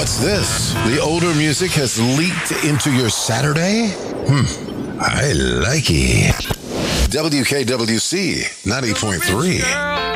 What's this? The older music has leaked into your Saturday? I like it. WKWC 90.3.